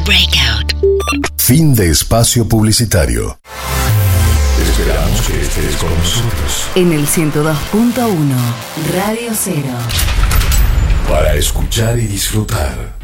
Breakout. Fin de espacio publicitario. Esperamos que estés con nosotros. En el 102.1 Radio Cero. Para escuchar y disfrutar